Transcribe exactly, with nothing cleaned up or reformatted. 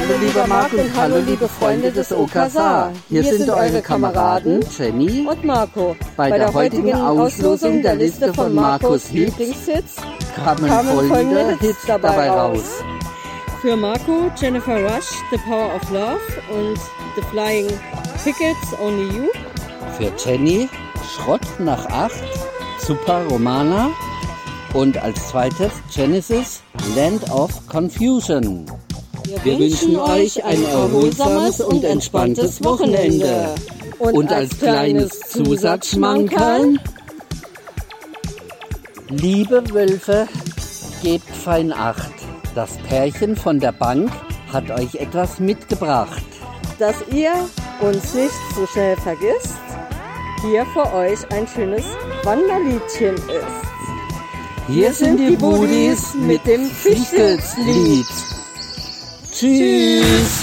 Hallo lieber Marc und hallo liebe Freunde des O K S A. Hier sind eure Kameraden Jenny und Marco. Bei der heutigen Auslosung der Liste von Marcos Lieblingshits kamen folgende Hits dabei raus. Für Marco, Jennifer Rush, The Power of Love und The Flying Tickets, Only You. Für Jenny, Schrott nach acht, Super Romana. Und als zweites Genesis, Land of Confusion. Wir, Wir wünschen euch ein erholsames und entspanntes Wochenende. Und, und als kleines Zusatzschmankerl: Liebe Wölfe, gebt fein Acht. Das Pärchen von der Bank hat euch etwas mitgebracht. Dass ihr uns nicht so schnell vergisst, hier für euch ein schönes Wanderliedchen ist. Hier sind die Buddies mit dem Fichtelslied. Tschüss!